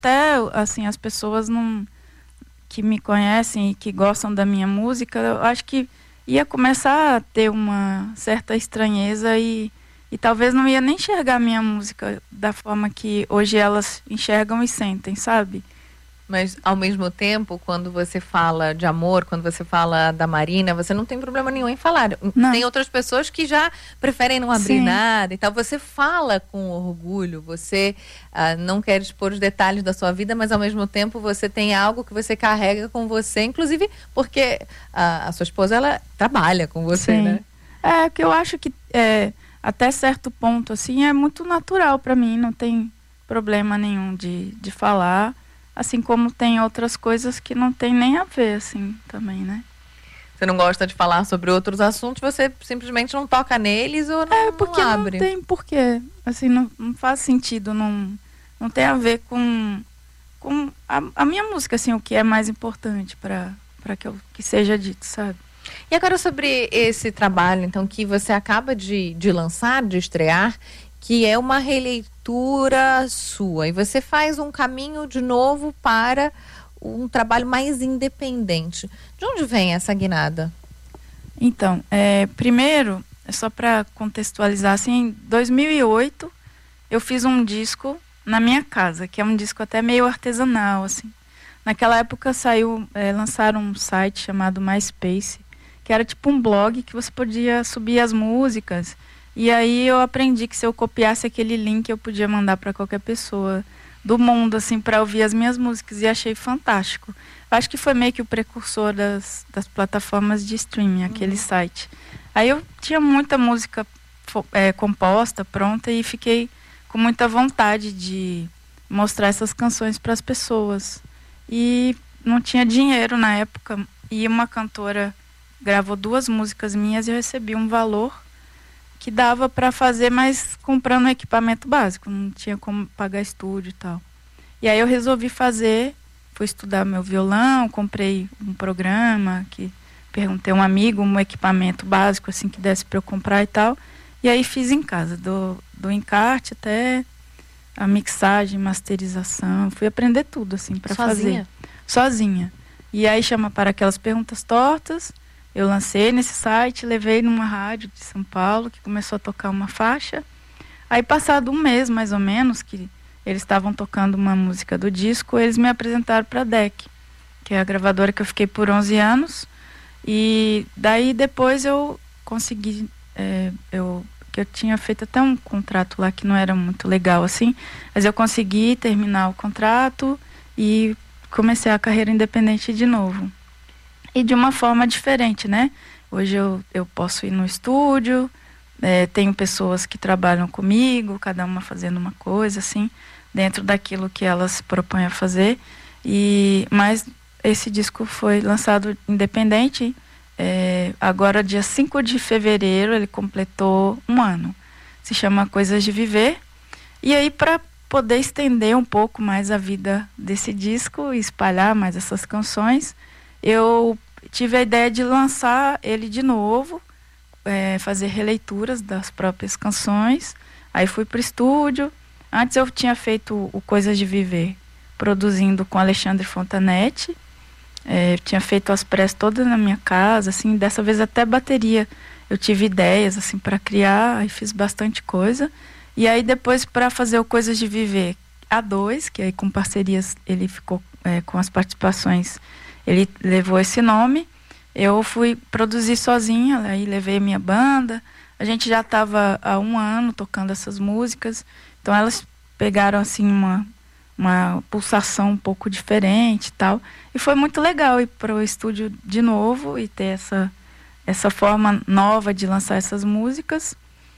até, assim, as pessoas que me conhecem e que gostam da minha música, eu acho que ia começar a ter uma certa estranheza e talvez não ia nem enxergar a minha música da forma que hoje elas enxergam e sentem, sabe? Mas, ao mesmo tempo, quando você fala de amor, quando você fala da Marina, você não tem problema nenhum em falar. Não. Tem outras pessoas que já preferem não abrir Sim. nada e tal. Você fala com orgulho, você não quer expor os detalhes da sua vida, mas, ao mesmo tempo, você tem algo que você carrega com você, inclusive porque a sua esposa, ela trabalha com você, Sim. né? É, que eu acho que até certo ponto, assim, é muito natural para mim, não tem problema nenhum de falar. Assim como tem outras coisas que não tem nem a ver, assim, também, né? Você não gosta de falar sobre outros assuntos, você simplesmente não toca neles ou não, porque não abre? não tem porquê. Assim, não faz sentido, não tem a ver com a minha música, assim, o que é mais importante para que seja dito, sabe? E agora sobre esse trabalho, então, que você acaba de lançar, de estrear, que é uma releitura sua, e você faz um caminho de novo para um trabalho mais independente. De onde vem essa guinada? Então, primeiro, só para contextualizar, assim, em 2008 eu fiz um disco na minha casa, que é um disco até meio artesanal, assim. Naquela época lançaram um site chamado MySpace, que era tipo um blog que você podia subir as músicas. E aí eu aprendi que se eu copiasse aquele link eu podia mandar para qualquer pessoa do mundo, assim, para ouvir as minhas músicas, e achei fantástico. Eu acho que foi meio que o precursor das plataformas de streaming, aquele site. Aí eu tinha muita música composta, pronta, e fiquei com muita vontade de mostrar essas canções para as pessoas. E não tinha dinheiro na época, e uma cantora gravou 2 músicas minhas e eu recebi um valor que dava para fazer, mas comprando equipamento básico, não tinha como pagar estúdio e tal. E aí eu resolvi fazer, fui estudar meu violão, comprei um programa, perguntei a um amigo um equipamento básico assim que desse para eu comprar e tal. E aí fiz em casa, do encarte até a mixagem, masterização, fui aprender tudo assim para fazer. Sozinha. E aí chama para aquelas perguntas tortas. Eu lancei nesse site, levei numa rádio de São Paulo, que começou a tocar uma faixa. Aí, passado um mês, mais ou menos, que eles estavam tocando uma música do disco, eles me apresentaram para a DEC, que é a gravadora que eu fiquei por 11 anos. E daí, depois, eu consegui... que eu tinha feito até um contrato lá que não era muito legal, assim, mas eu consegui terminar o contrato e comecei a carreira independente de novo. E de uma forma diferente, né? Hoje eu posso ir no estúdio, tenho pessoas que trabalham comigo, cada uma fazendo uma coisa, assim, dentro daquilo que elas propõem a fazer. Mas esse disco foi lançado independente, agora dia 5 de fevereiro, ele completou 1 ano. Se chama Coisas de Viver. E aí, para poder estender um pouco mais a vida desse disco e espalhar mais essas canções, eu tive a ideia de lançar ele de novo, fazer releituras das próprias canções. Aí fui pro estúdio. Antes eu tinha feito o Coisas de Viver, produzindo com Alexandre Fontanetti. Tinha feito as press todas na minha casa, assim, dessa vez até bateria. Eu tive ideias, assim, para criar, aí fiz bastante coisa. E aí depois, para fazer o Coisas de Viver A2, que aí com parcerias ele ficou com as participações, ele levou esse nome. Eu fui produzir sozinha, aí levei minha banda. A gente já estava há 1 ano tocando essas músicas, então elas pegaram assim uma pulsação um pouco diferente e tal. E foi muito legal ir para o estúdio de novo e ter essa forma nova de lançar essas músicas.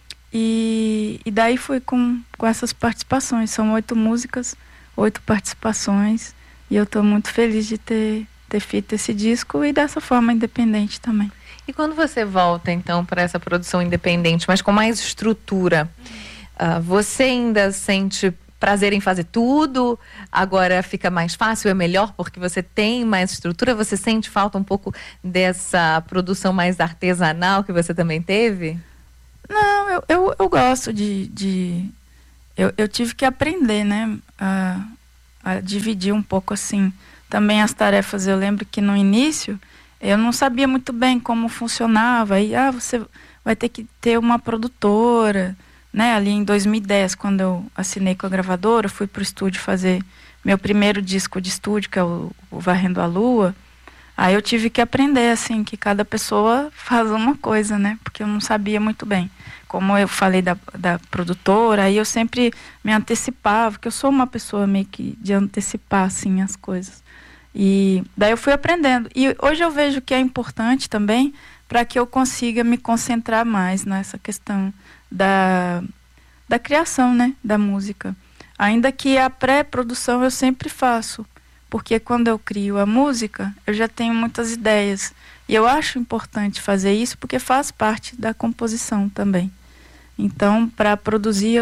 E daí fui com essas participações. São 8 músicas, 8 participações. E eu estou muito feliz de ter feito esse disco e dessa forma independente também. E quando você volta, então, para essa produção independente, mas com mais estrutura, você ainda sente prazer em fazer tudo? Agora fica mais fácil, é melhor porque você tem mais estrutura? Você sente falta um pouco dessa produção mais artesanal que você também teve? Não, eu gosto eu tive que aprender, né, a dividir um pouco assim também as tarefas. Eu lembro que no início eu não sabia muito bem como funcionava. E você vai ter que ter uma produtora, né? Ali em 2010, quando eu assinei com a gravadora, fui pro estúdio fazer meu primeiro disco de estúdio, que é o Varrendo a Lua. Aí eu tive que aprender, assim, que cada pessoa faz uma coisa, né? Porque eu não sabia muito bem. Como eu falei da produtora, aí eu sempre me antecipava, porque eu sou uma pessoa meio que de antecipar, assim, as coisas. E daí eu fui aprendendo. E hoje eu vejo que é importante também para que eu consiga me concentrar mais nessa questão da criação, né? Da música. Ainda que a pré-produção eu sempre faço. Porque quando eu crio a música, eu já tenho muitas ideias. E eu acho importante fazer isso porque faz parte da composição também. Então, para produzir,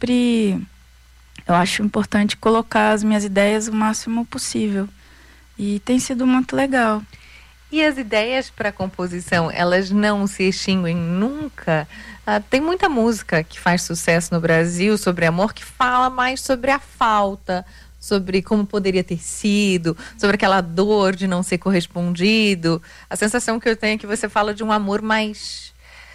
eu acho importante colocar as minhas ideias o máximo possível. E tem sido muito legal. E as ideias para composição, elas não se extinguem nunca? Tem muita música que faz sucesso no Brasil sobre amor que fala mais sobre a falta, sobre como poderia ter sido, sobre aquela dor de não ser correspondido. A sensação que eu tenho é que você fala de um amor mais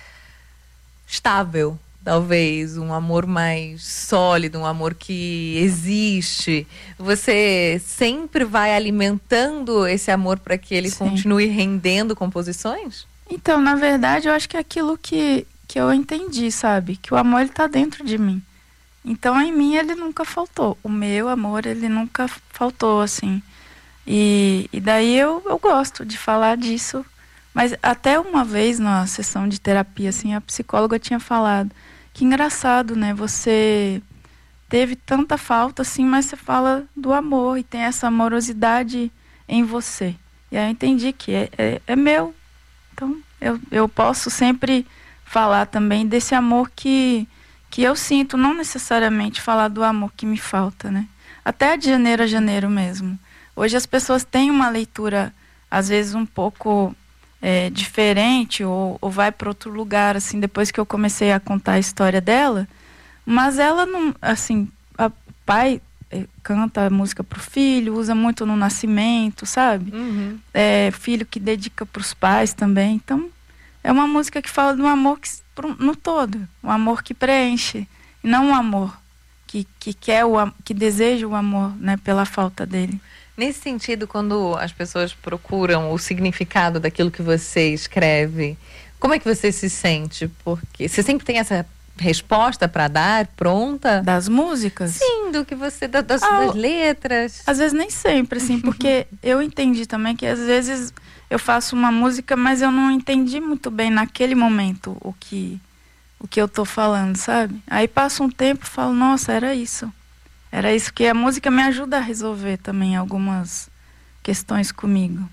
estável, talvez, um amor mais sólido, um amor que existe. Você sempre vai alimentando esse amor para que ele continue rendendo composições? Então, na verdade, eu acho que é aquilo que eu entendi, sabe? Que o amor, ele tá dentro de mim. Então, em mim, ele nunca faltou. O meu amor, ele nunca faltou, assim. E daí eu gosto de falar disso. Mas até uma vez, na sessão de terapia, assim, a psicóloga tinha falado que engraçado, né? Você teve tanta falta, assim, mas você fala do amor e tem essa amorosidade em você. E aí eu entendi que é meu. Então, eu posso sempre falar também desse amor que eu sinto, não necessariamente falar do amor que me falta, né? Até de janeiro a janeiro mesmo. Hoje as pessoas têm uma leitura, às vezes, um pouco diferente, ou vai para outro lugar, assim, depois que eu comecei a contar a história dela. Mas ela não, assim, o pai canta a música pro filho, usa muito no nascimento, sabe? Uhum. Filho que dedica pros pais também. Então, é uma música que fala do amor no todo, um amor que preenche, e não um amor que quer que deseja o amor, né, pela falta dele. Nesse sentido, quando as pessoas procuram o significado daquilo que você escreve, como é que você se sente? Porque você sempre tem essa resposta para dar pronta? Das músicas? Sim, do que você das letras. Às vezes nem sempre, assim, porque eu entendi também que às vezes eu faço uma música, mas eu não entendi muito bem naquele momento o que eu tô falando, sabe? Aí passa um tempo e falo, nossa, era isso. Era isso, que a música me ajuda a resolver também algumas questões comigo.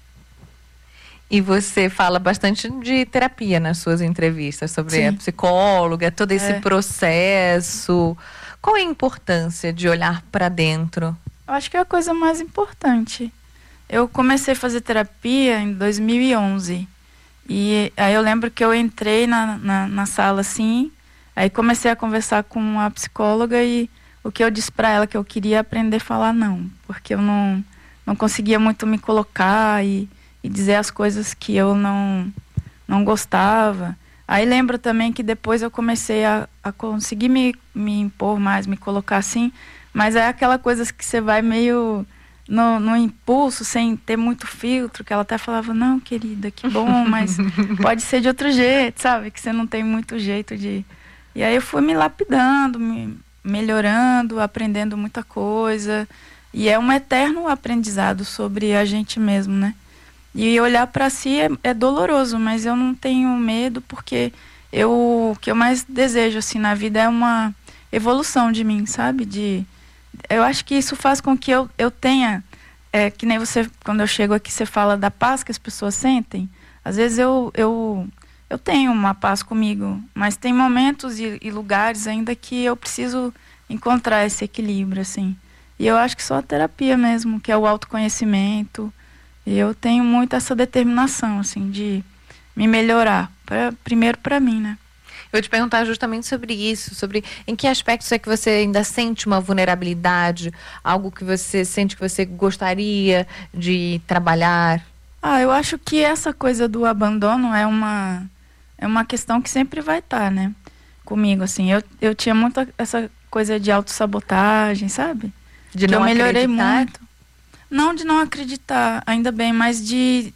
E você fala bastante de terapia nas suas entrevistas, sobre Sim. a psicóloga, todo esse processo. Qual é a importância de olhar para dentro? Eu acho que é a coisa mais importante. Eu comecei a fazer terapia em 2011. E aí eu lembro que eu entrei na sala assim, aí comecei a conversar com a psicóloga e o que eu disse para ela que eu queria aprender a falar não, porque eu não conseguia muito me colocar e dizer as coisas que eu não gostava. Aí lembro também que depois eu comecei a conseguir me impor mais, me colocar assim, mas é aquela coisa que você vai meio no impulso, sem ter muito filtro, que ela até falava, não, querida, que bom, mas pode ser de outro jeito, sabe? Que você não tem muito jeito de... E aí eu fui me lapidando, me melhorando, aprendendo muita coisa. E é um eterno aprendizado sobre a gente mesmo, né? E olhar para si é doloroso, mas eu não tenho medo, porque o que eu mais desejo assim na vida é uma evolução de mim, sabe? Eu acho que isso faz com que eu tenha, que nem você, quando eu chego aqui, você fala da paz que as pessoas sentem. Às vezes eu tenho uma paz comigo, mas tem momentos e lugares ainda que eu preciso encontrar esse equilíbrio, assim. E eu acho que só a terapia mesmo, que é o autoconhecimento. E eu tenho muito essa determinação, assim, de me melhorar. Primeiro para mim, né? Eu vou te perguntar justamente sobre isso, sobre em que aspectos é que você ainda sente uma vulnerabilidade, algo que você sente que você gostaria de trabalhar? Eu acho que essa coisa do abandono é uma questão que sempre vai estar, né? Comigo, assim. Eu tinha muito essa coisa de autossabotagem, sabe? De que não eu melhorei acreditar? muito. Não de não acreditar, ainda bem, mas de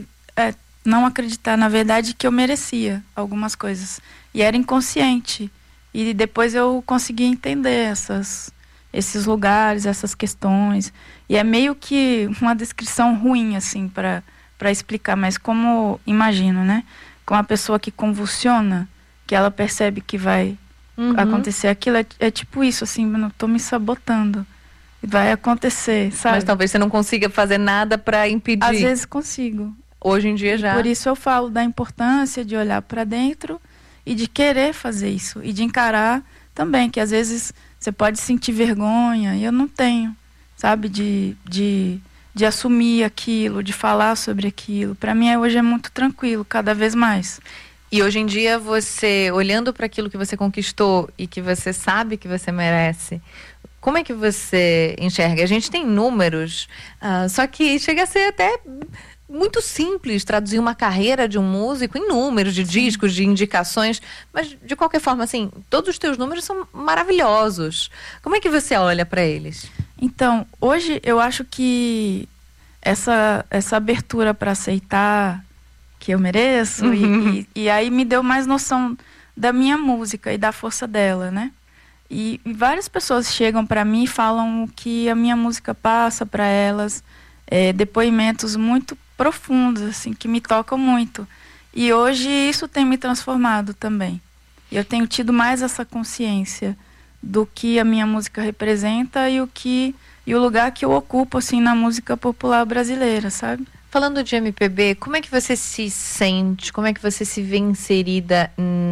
não acreditar, na verdade, que eu merecia algumas coisas. E era inconsciente. E depois eu consegui entender esses lugares, essas questões. E é meio que uma descrição ruim, assim, para explicar, mas como imagino, né? Com uma pessoa que convulsiona, que ela percebe que vai acontecer aquilo, é tipo isso, assim, eu não tô me sabotando. Vai acontecer, sabe? Mas talvez você não consiga fazer nada para impedir. Às vezes consigo. Hoje em dia já. Por isso eu falo da importância de olhar para dentro e de querer fazer isso. E de encarar também, que às vezes você pode sentir vergonha, e eu não tenho, sabe? De assumir aquilo, de falar sobre aquilo. Para mim hoje é muito tranquilo, cada vez mais. E hoje em dia você, olhando para aquilo que você conquistou e que você sabe que você merece, como é que você enxerga? A gente tem números, só que chega a ser até muito simples traduzir uma carreira de um músico em números, de discos, de indicações, mas de qualquer forma, assim, todos os teus números são maravilhosos. Como é que você olha para eles? Então, hoje eu acho que essa abertura para aceitar que eu mereço, e aí me deu mais noção da minha música e da força dela, né? E várias pessoas chegam para mim e falam o que a minha música passa para elas, depoimentos muito profundos, assim, que me tocam muito. E hoje isso tem me transformado também. Eu tenho tido mais essa consciência do que a minha música representa e o lugar que eu ocupo, assim, na música popular brasileira, sabe? Falando de MPB, como é que você se sente? Como é que você se vê inserida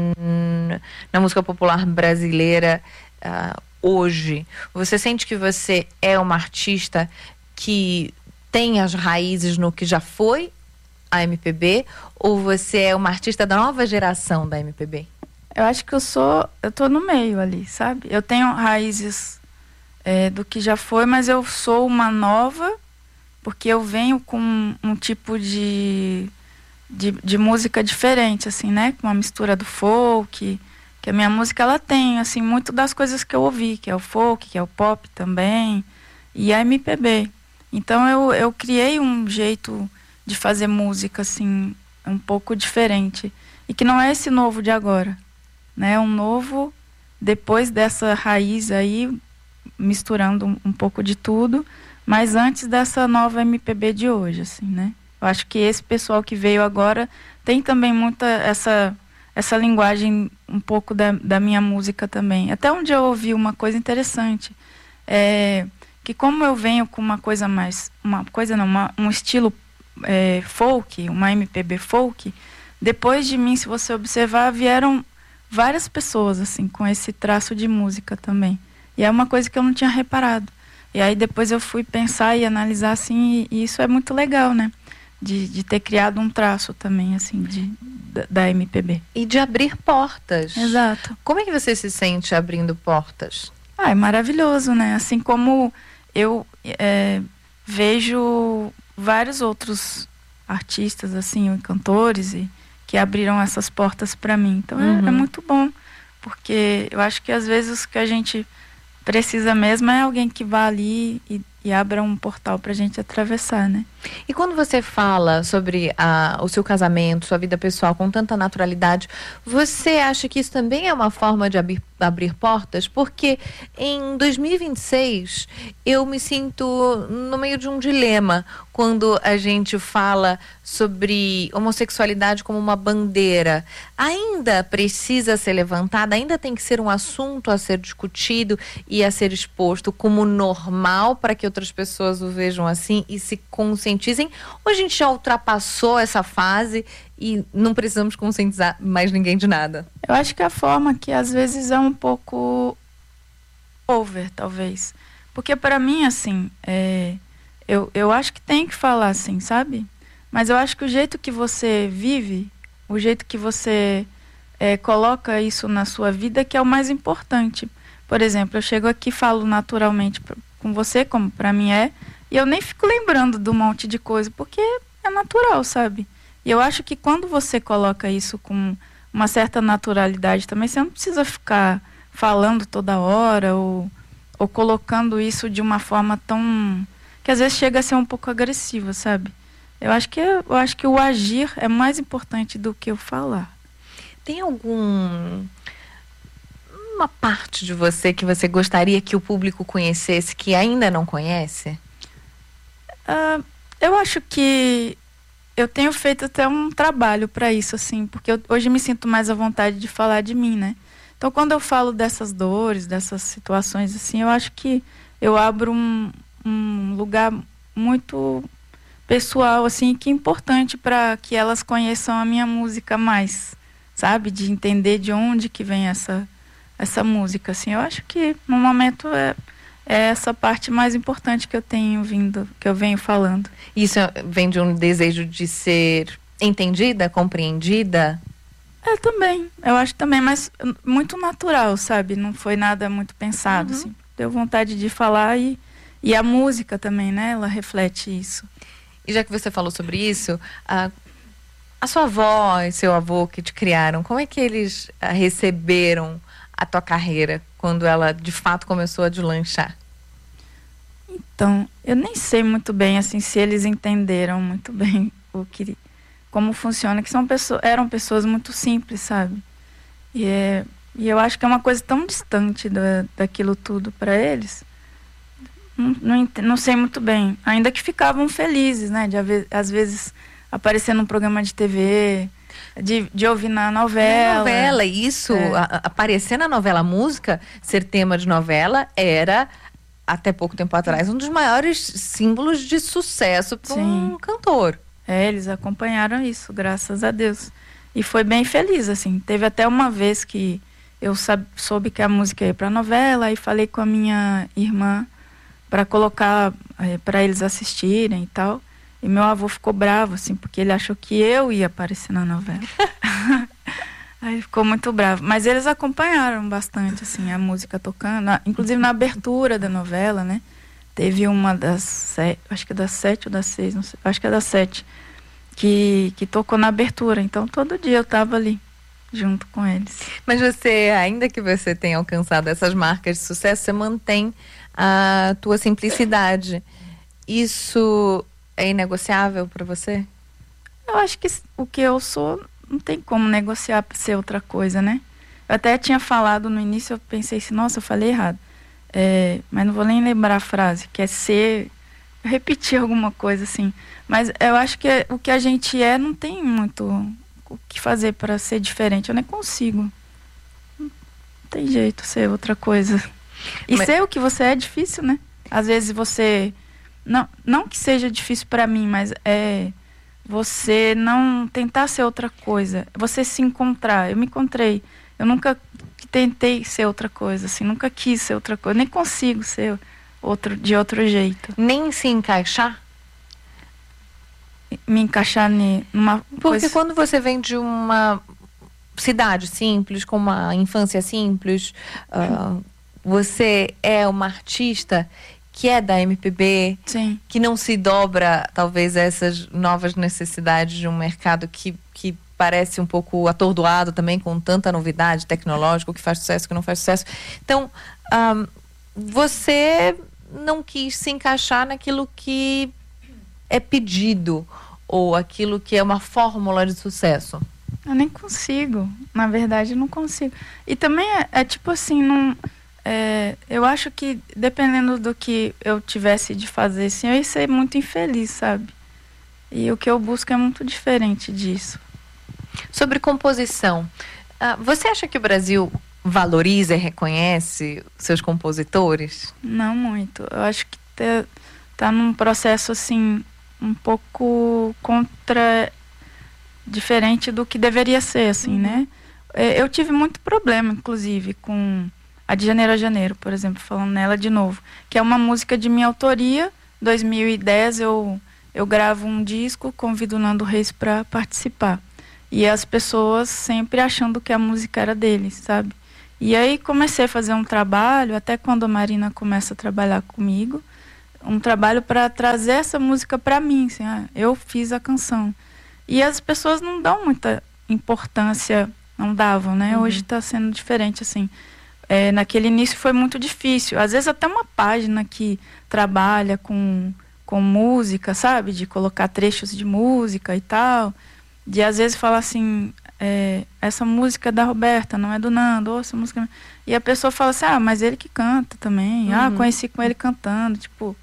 na música popular brasileira hoje? Você sente que você é uma artista que tem as raízes no que já foi a MPB? Ou você é uma artista da nova geração da MPB? Eu acho que eu tô no meio ali, sabe? Eu tenho raízes do que já foi, mas eu sou uma nova, porque eu venho com um tipo de música diferente, assim, né? Com uma mistura do folk, que a minha música, ela tem, assim, muito das coisas que eu ouvi, que é o folk, que é o pop também, e a MPB. Então eu criei um jeito de fazer música, assim, um pouco diferente. E que não é esse novo de agora, né? É um novo depois dessa raiz aí, misturando um pouco de tudo, mas antes dessa nova MPB de hoje, assim, né? Eu acho que esse pessoal que veio agora tem também muita essa linguagem um pouco da minha música também. Até um dia eu ouvi uma coisa interessante, que como eu venho com uma coisa mais, um estilo folk, uma MPB folk, depois de mim, se você observar, vieram várias pessoas, assim, com esse traço de música também. E é uma coisa que eu não tinha reparado. E aí depois eu fui pensar e analisar, assim, e isso é muito legal, né? De ter criado um traço também, assim, da MPB. E de abrir portas. Exato. Como é que você se sente abrindo portas? É maravilhoso, né? Assim como eu vejo vários outros artistas, assim, cantores, que abriram essas portas para mim. Então é muito bom, porque eu acho que às vezes o que a gente precisa mesmo é alguém que vá ali e abra um portal pra gente atravessar, né? E quando você fala sobre o seu casamento, sua vida pessoal com tanta naturalidade, você acha que isso também é uma forma de abrir portas? Porque em 2026 eu me sinto no meio de um dilema quando a gente fala sobre homossexualidade como uma bandeira. Ainda precisa ser levantada, ainda tem que ser um assunto a ser discutido e a ser exposto como normal para que outras pessoas o vejam assim e se conscientizem, ou a gente já ultrapassou essa fase e não precisamos conscientizar mais ninguém de nada? Eu acho que a forma que às vezes é um pouco over, talvez. Porque para mim, assim, eu acho que tem que falar assim, sabe? Mas eu acho que o jeito que você vive, o jeito que você coloca isso na sua vida, que é o mais importante. Por exemplo, eu chego aqui e falo naturalmente com você, como para mim é, e eu nem fico lembrando de um monte de coisa, porque é natural, sabe? E eu acho que quando você coloca isso com uma certa naturalidade também, você não precisa ficar falando toda hora ou colocando isso de uma forma tão... que às vezes chega a ser um pouco agressiva, sabe? Eu acho que o agir é mais importante do que o falar. Tem uma parte de você que você gostaria que o público conhecesse que ainda não conhece? Eu acho que eu tenho feito até um trabalho para isso, assim, porque hoje me sinto mais à vontade de falar de mim, né? Então, quando eu falo dessas dores, dessas situações, assim, eu acho que eu abro um lugar muito pessoal, assim, que é importante para que elas conheçam a minha música mais, sabe? De entender de onde que vem essa música, assim. Eu acho que, no momento, é essa parte mais importante que eu venho falando. Isso vem de um desejo de ser entendida, compreendida? Também. Eu acho também, mas muito natural, sabe? Não foi nada muito pensado, assim. Deu vontade de falar e a música também, né? Ela reflete isso. E já que você falou sobre isso, a sua avó e seu avô que te criaram, como é que eles receberam a tua carreira quando ela de fato começou a deslanchar? Então, eu nem sei muito bem assim se eles entenderam muito bem como funciona, que eram pessoas muito simples, sabe? E eu acho que é uma coisa tão distante daquilo tudo para eles. Não sei muito bem. Ainda que ficavam felizes, né? Às vezes aparecer num programa de TV, de ouvir na novela. Novela, isso. Aparecer na novela, a música, ser tema de novela, era, até pouco tempo atrás, um dos maiores símbolos de sucesso para um cantor. Eles acompanharam isso, graças a Deus. E foi bem feliz, assim. Teve até uma vez que eu soube que a música ia para novela e falei com a minha irmã para colocar para eles assistirem e tal. E meu avô ficou bravo, assim, porque ele achou que eu ia aparecer na novela. Aí ficou muito bravo. Mas eles acompanharam bastante, assim, a música tocando. Inclusive na abertura da novela, né? Teve uma acho que das 7 ou das 6, não sei, acho que é das 7, que tocou na abertura. Então todo dia eu tava ali, junto com eles. Mas você, ainda que você tenha alcançado essas marcas de sucesso, você mantém a tua simplicidade. Isso é inegociável para você? Eu acho que o que eu sou não tem como negociar para ser outra coisa, né? Eu até tinha falado no início, eu pensei assim, nossa, eu falei errado. Mas não vou nem lembrar a frase, que é ser... Eu repeti alguma coisa assim. Mas eu acho que o que a gente não tem muito o que fazer para ser diferente. Eu nem consigo. Não tem jeito ser outra coisa. E ser o que você é difícil, né? Às vezes você... Não que seja difícil para mim, mas você não tentar ser outra coisa. Você se encontrar. Eu me encontrei. Eu nunca tentei ser outra coisa, assim. Nunca quis ser outra coisa. Eu nem consigo ser de outro jeito. Nem se encaixar? Me encaixar numa Porque coisa... quando você vem de uma cidade simples, com uma infância simples, você é uma artista que é da MPB, Sim. que não se dobra, talvez, a essas novas necessidades de um mercado que parece um pouco atordoado também, com tanta novidade tecnológica, o que faz sucesso, o que não faz sucesso. Então, você não quis se encaixar naquilo que é pedido, ou aquilo que é uma fórmula de sucesso. Eu nem consigo. Na verdade, eu não consigo. E também é tipo assim, eu acho que dependendo do que eu tivesse de fazer, assim, eu ia ser muito infeliz, sabe? E o que eu busco é muito diferente disso. Sobre composição, você acha que o Brasil valoriza e reconhece seus compositores? Não muito. Eu acho que tá num processo, assim, um pouco diferente do que deveria ser, assim, né? Eu tive muito problema, inclusive, com a de Janeiro a Janeiro, por exemplo, falando nela de novo, que é uma música de minha autoria. 2010 eu gravo um disco, convido o Nando Reis para participar. E as pessoas sempre achando que a música era deles, sabe? E aí comecei a fazer um trabalho, até quando a Marina começa a trabalhar comigo, um trabalho para trazer essa música para mim, assim, eu fiz a canção. E as pessoas não dão muita importância, não davam, né? Hoje está sendo diferente, assim. Naquele início foi muito difícil. Às vezes até uma página que trabalha com música, sabe? De colocar trechos de música e tal. De às vezes falar assim, essa música é da Roberta, não é do Nando, ou essa música... E a pessoa fala assim, mas ele que canta também. Conheci com ele cantando. Tipo,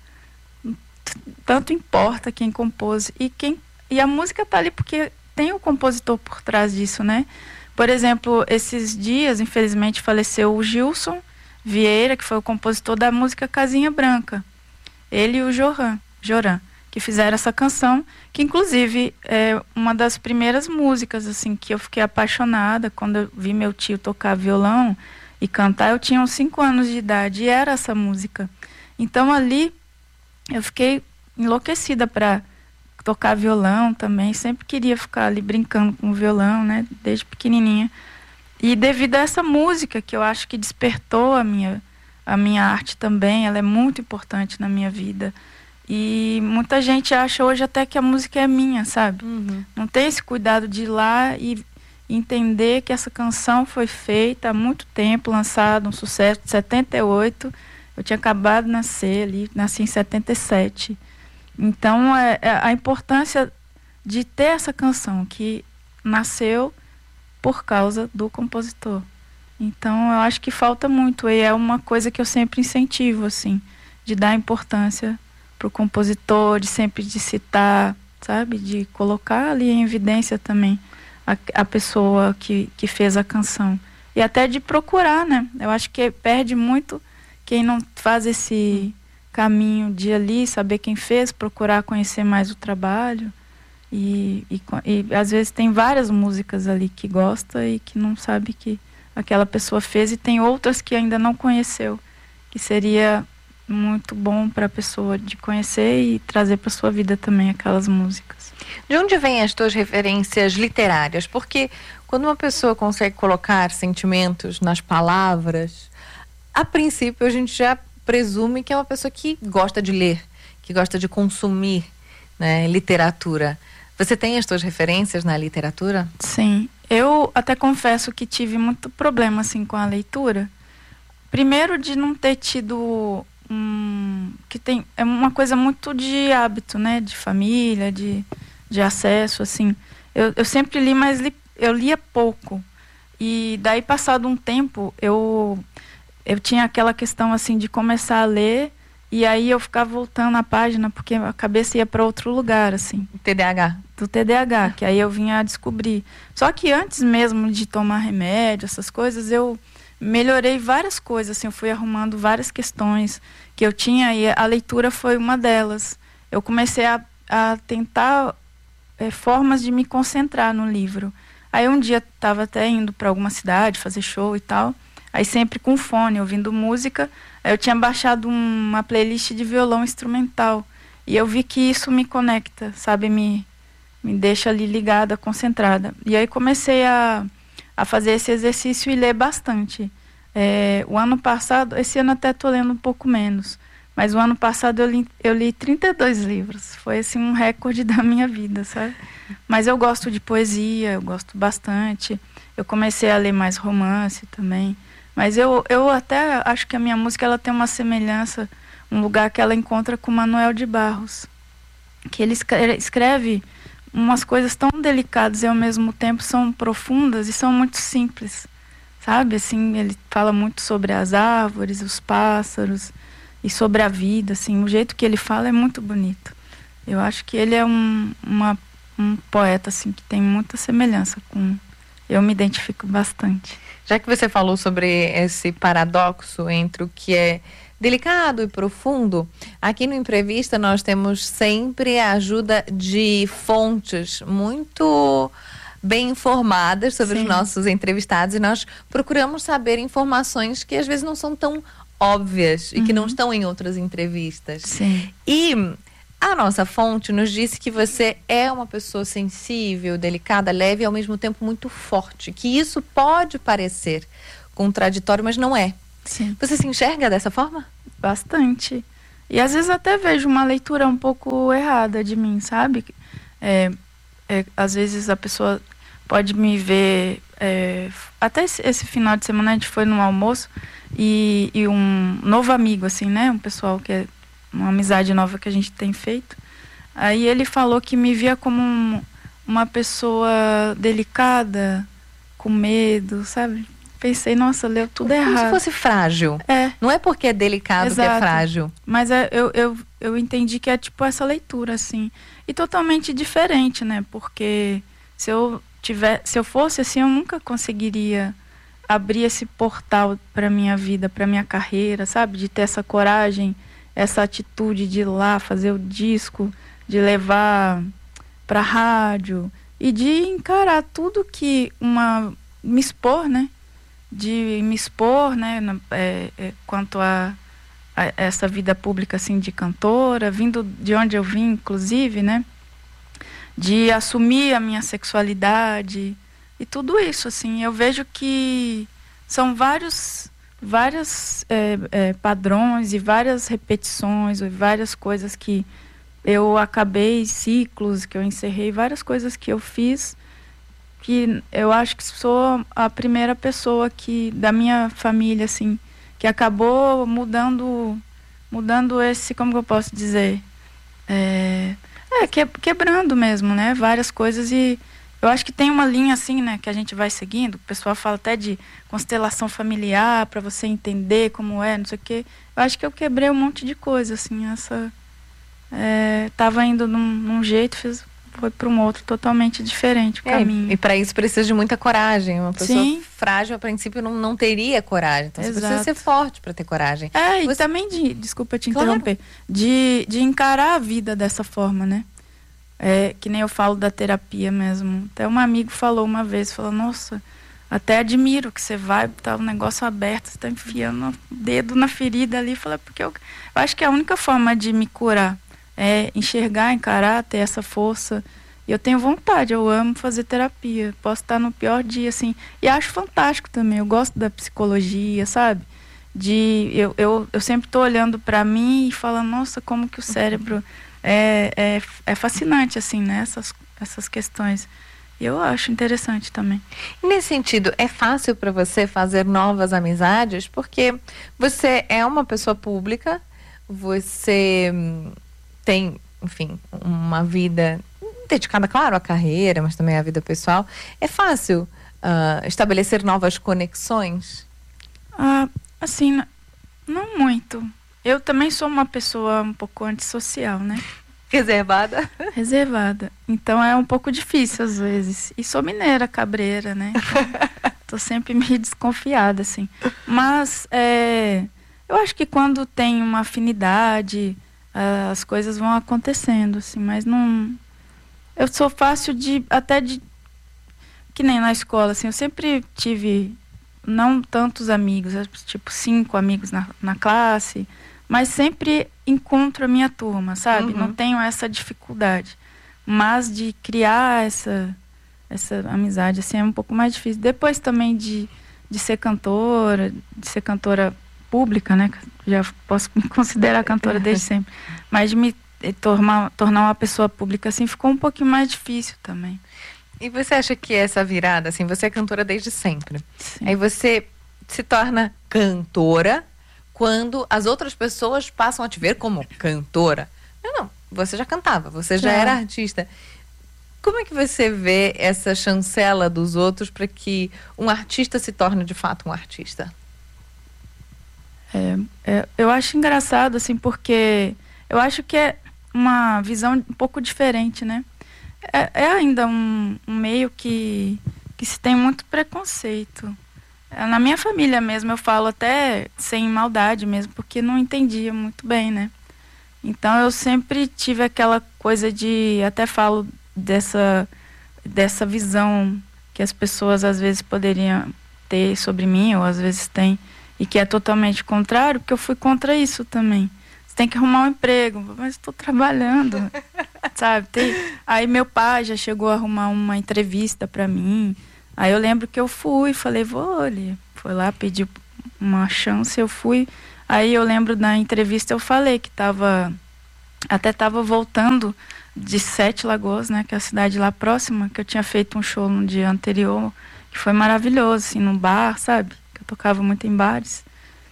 tanto importa quem compôs. E a música tá ali porque tem o compositor por trás disso, né? Por exemplo, esses dias, infelizmente, faleceu o Gilson Vieira, que foi o compositor da música Casinha Branca. Ele e o Joran, que fizeram essa canção, que inclusive é uma das primeiras músicas, assim, que eu fiquei apaixonada. Quando eu vi meu tio tocar violão e cantar, eu tinha uns 5 anos de idade, e era essa música. Então ali eu fiquei enlouquecida para tocar violão também, sempre queria ficar ali brincando com o violão, né, desde pequenininha. E devido a essa música, que eu acho que despertou a minha arte também, ela é muito importante na minha vida. E muita gente acha hoje até que a música é minha, sabe? Não tem esse cuidado de ir lá e entender que essa canção foi feita há muito tempo, lançada, um sucesso de 78. Eu tinha acabado de nascer ali, nasci em 77. Então, a importância de ter essa canção, que nasceu por causa do compositor. Então, eu acho que falta muito, e é uma coisa que eu sempre incentivo, assim, de dar importância para o compositor, de sempre de citar, sabe? De colocar ali em evidência também a pessoa que fez a canção. E até de procurar, né? Eu acho que perde muito quem não faz esse caminho de ali, saber quem fez, procurar conhecer mais o trabalho. E às vezes tem várias músicas ali que gosta e que não sabe que aquela pessoa fez, e tem outras que ainda não conheceu, que seria muito bom para a pessoa de conhecer e trazer para sua vida também aquelas músicas. De onde vêm as tuas referências literárias? Porque quando uma pessoa consegue colocar sentimentos nas palavras, a princípio a gente já presume que é uma pessoa que gosta de ler, que gosta de consumir, né, literatura. Você tem as tuas referências na literatura? Sim, eu até confesso que tive muito problema assim com a leitura. Primeiro, de não ter tido é uma coisa muito de hábito, né, de família, de acesso, assim. Eu sempre li, mas eu lia pouco. E daí, passado um tempo, eu tinha aquela questão assim de começar a ler, e aí eu ficava voltando a página porque a cabeça ia para outro lugar, assim. TDAH. Do TDAH, que aí eu vinha a descobrir. Só que antes mesmo de tomar remédio, essas coisas, eu melhorei várias coisas, assim, eu fui arrumando várias questões que eu tinha, e a leitura foi uma delas. Eu comecei a tentar formas de me concentrar no livro. Aí um dia estava até indo para alguma cidade fazer show e tal, aí sempre com fone, ouvindo música. Aí eu tinha baixado uma playlist de violão instrumental, e eu vi que isso me conecta, sabe, me deixa ali ligada, concentrada. E aí comecei a fazer esse exercício e ler bastante. O ano passado, esse ano até estou lendo um pouco menos, mas o ano passado eu li 32 livros. Foi assim um recorde da minha vida, sabe? Mas eu gosto de poesia, eu gosto bastante. Eu comecei a ler mais romance também. Mas eu até acho que a minha música ela tem uma semelhança, um lugar que ela encontra com Manuel de Barros, que ele escreve umas coisas tão delicadas e ao mesmo tempo são profundas e são muito simples, sabe? Assim, ele fala muito sobre as árvores, os pássaros e sobre a vida, assim, o jeito que ele fala é muito bonito. Eu acho que ele é um poeta, assim, que tem muita semelhança com... Eu me identifico bastante. Já que você falou sobre esse paradoxo entre o que é delicado e profundo, aqui no Entrevista nós temos sempre a ajuda de fontes muito bem informadas sobre Sim. os nossos entrevistados, e nós procuramos saber informações que às vezes não são tão óbvias e que não estão em outras entrevistas. Sim. E a nossa fonte nos disse que você é uma pessoa sensível, delicada, leve e ao mesmo tempo muito forte. Que isso pode parecer contraditório, mas não é. Sim. Você se enxerga dessa forma? Bastante. E às vezes até vejo uma leitura um pouco errada de mim, sabe? Às vezes a pessoa pode me ver... até esse final de semana a gente foi num almoço e um novo amigo, assim, né? Um pessoal que é uma amizade nova que a gente tem feito. Aí ele falou que me via como uma pessoa delicada, com medo, sabe? Pensei, nossa, leu tudo errado. Como se fosse frágil. Não é porque é delicado Exato. que é frágil. Mas eu entendi que é tipo essa leitura, assim. E totalmente diferente, né? Porque se eu fosse assim, eu nunca conseguiria abrir esse portal para minha vida, para minha carreira, sabe? De ter essa coragem, essa atitude de ir lá fazer o disco, de levar para rádio e de encarar tudo que me expor, né? De me expor, né? Quanto a essa vida pública, assim, de cantora, vindo de onde eu vim, inclusive, né? De assumir a minha sexualidade e tudo isso, assim. Eu vejo que são vários padrões e várias repetições e várias coisas que eu acabei, ciclos que eu encerrei, várias coisas que eu fiz, que eu acho que sou a primeira pessoa da minha família, assim, que acabou mudando esse, como que eu posso dizer, quebrando mesmo, né, várias coisas. E eu acho que tem uma linha assim, né, que a gente vai seguindo. O pessoal fala até de constelação familiar para você entender como não sei o quê. Eu acho que eu quebrei um monte de coisa, assim. Tava indo num jeito, foi para um outro totalmente diferente o caminho. E para isso precisa de muita coragem. Uma pessoa Sim. frágil, a princípio, não teria coragem. Então você precisa ser forte para ter coragem. E também desculpa te interromper, de encarar a vida dessa forma, né? Que nem eu falo da terapia mesmo. Até um amigo falou uma vez, nossa, até admiro que você vai, tá um negócio aberto, você tá enfiando o dedo na ferida ali. Porque eu acho que a única forma de me curar é enxergar, encarar, ter essa força. E eu tenho vontade, eu amo fazer terapia. Posso estar no pior dia, assim. E acho fantástico também, eu gosto da psicologia, sabe? Eu sempre tô olhando para mim e falando, nossa, como que o cérebro... É fascinante, assim, né? Essas questões. E eu acho interessante também. Nesse sentido, é fácil para você fazer novas amizades? Porque você é uma pessoa pública, você tem, enfim, uma vida dedicada, claro, à carreira, mas também à vida pessoal. É fácil estabelecer novas conexões? Assim, não muito. Eu também sou uma pessoa um pouco antissocial, né? Reservada? Reservada. Então é um pouco difícil às vezes. E sou mineira, cabreira, né? Então, tô sempre meio desconfiada, assim. Mas eu acho que quando tem uma afinidade, as coisas vão acontecendo, assim. Mas não... Eu sou fácil que nem na escola, assim. Eu sempre tive não tantos amigos, tipo 5 amigos na classe... Mas sempre encontro a minha turma, sabe? Não tenho essa dificuldade. Mas de criar essa amizade, assim, é um pouco mais difícil. Depois também de ser cantora pública, né? Já posso me considerar cantora desde sempre. Mas de me tornar uma pessoa pública, assim, ficou um pouquinho mais difícil também. E você acha que essa virada, assim, você é cantora desde sempre. Sim. Aí você se torna cantora quando as outras pessoas passam a te ver como cantora. Não, você já cantava, você já era artista. Como é que você vê essa chancela dos outros para que um artista se torne de fato um artista? Eu acho engraçado, assim, porque eu acho que é uma visão um pouco diferente, né? É ainda um meio que se tem muito preconceito. Na minha família mesmo, eu falo até sem maldade mesmo, porque não entendia muito bem, né? Então eu sempre tive aquela coisa até falo dessa visão que as pessoas às vezes poderiam ter sobre mim, ou às vezes têm, e que é totalmente contrário, porque eu fui contra isso também. você tem que arrumar um emprego. Mas estou trabalhando, sabe? Aí meu pai já chegou a arrumar uma entrevista para mim. Aí eu lembro que eu fui, falei, vou ali. Foi lá, pedi uma chance, eu fui. Aí eu lembro na entrevista eu falei que até tava voltando de Sete Lagoas, né, que é a cidade lá próxima, que eu tinha feito um show no dia anterior, que foi maravilhoso, assim, num bar, sabe? Que eu tocava muito em bares.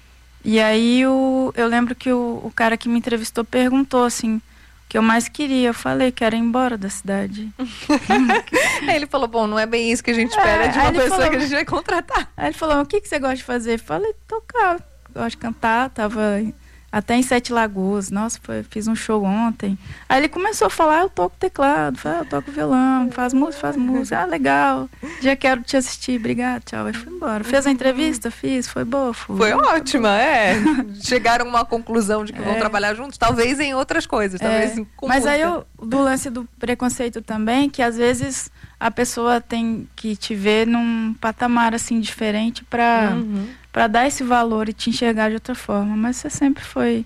E aí eu lembro que o cara que me entrevistou perguntou, assim, o que eu mais queria. Eu falei que era ir embora da cidade. Aí ele falou, bom, não é bem isso que a gente espera de uma pessoa que a gente vai contratar. Aí ele falou, o que você gosta de fazer? Eu falei, tocar, gosto de cantar, tava até em Sete Lagoas. Nossa, fiz um show ontem. Aí ele começou a falar, eu toco teclado, eu toco violão, faz música. Ah, legal. Já quero te assistir, obrigado, tchau. Aí fui embora. Fez a entrevista? Fiz, foi boa. Foi ótima, Chegaram a uma conclusão de que vão trabalhar juntos, talvez em outras coisas, talvez com Mas música. aí do lance do preconceito também, que às vezes a pessoa tem que te ver num patamar assim diferente para dar esse valor e te enxergar de outra forma. Mas você sempre foi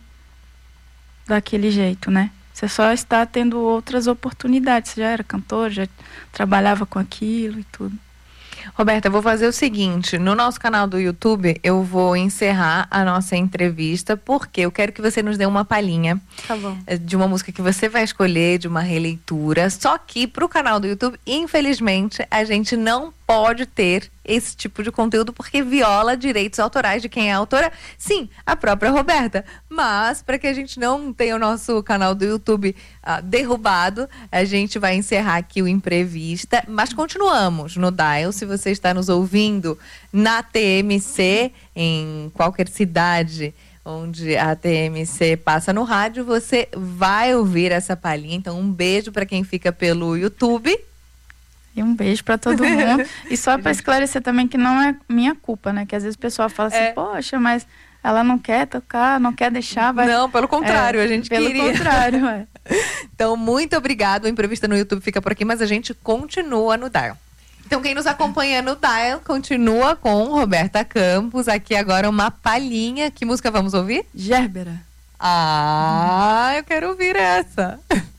daquele jeito, né? Você só está tendo outras oportunidades. Você já era cantor, já trabalhava com aquilo e tudo. Roberta, eu vou fazer o seguinte, no nosso canal do YouTube eu vou encerrar a nossa entrevista, porque eu quero que você nos dê uma palhinha de uma música que você vai escolher, de uma releitura, só que pro canal do YouTube, infelizmente, a gente não pode ter esse tipo de conteúdo porque viola direitos autorais de quem é a autora, sim, a própria Roberta. Mas para que a gente não tenha o nosso canal do YouTube derrubado, a gente vai encerrar aqui o Imprevista, mas continuamos no Dial. Se você está nos ouvindo na TMC, em qualquer cidade onde a TMC passa no rádio, você vai ouvir essa palhinha. Então um beijo para quem fica pelo YouTube. E um beijo pra todo mundo. E só pra esclarecer também que não é minha culpa, né? Que às vezes o pessoal fala assim, poxa, mas ela não quer tocar, não quer deixar. Não, pelo contrário, a gente queria. Pelo contrário, Então, muito obrigado. O Imprevista no YouTube fica por aqui, mas a gente continua no Dial. Então, quem nos acompanha no Dial continua com Roberta Campos. Aqui agora uma palhinha. Que música vamos ouvir? Gérbera. Eu quero ouvir essa.